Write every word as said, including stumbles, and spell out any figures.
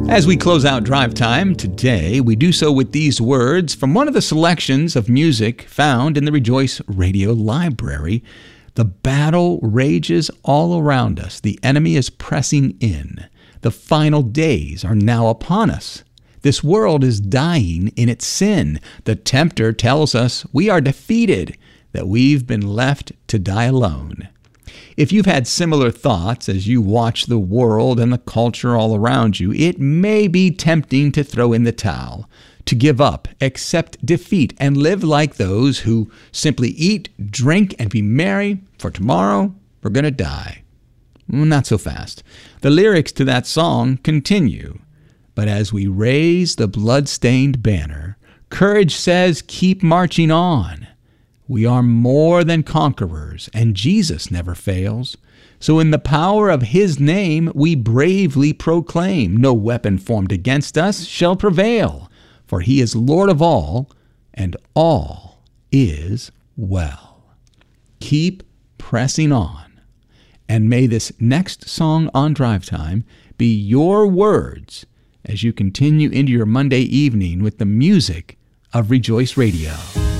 As we close out Drive Time today, we do so with these words from one of the selections of music found in the Rejoice Radio Library. The battle rages all around us. The enemy is pressing in. The final days are now upon us. This world is dying in its sin. The tempter tells us we are defeated, that we've been left to die alone. If you've had similar thoughts as you watch the world and the culture all around you, it may be tempting to throw in the towel, to give up, accept defeat, and live like those who simply eat, drink, and be merry, for tomorrow we're going to die. Not so fast. The lyrics to that song continue. But as we raise the blood-stained banner, courage says keep marching on. We are more than conquerors, and Jesus never fails. So in the power of his name we bravely proclaim, no weapon formed against us shall prevail, for he is Lord of all, and all is well. Keep pressing on, and may this next song on Drive Time be your words as you continue into your Monday evening with the music of Rejoice Radio.